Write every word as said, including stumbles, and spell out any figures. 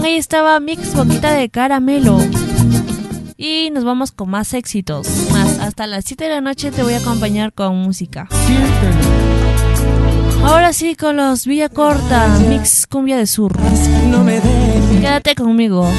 Ahí estaba Mix Boquita de Caramelo. Y nos vamos con más éxitos. Más, hasta las siete de la noche te voy a acompañar con música. Ahora sí, con los Villa Corta, Mix Cumbia de Sur. Quédate conmigo.